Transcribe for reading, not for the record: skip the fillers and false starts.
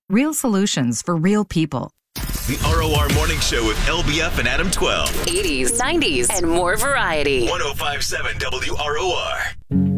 Real solutions for real people. The ROR Morning Show with LBF and Adam 12. 80s, 90s, and more variety. 1057 WROR.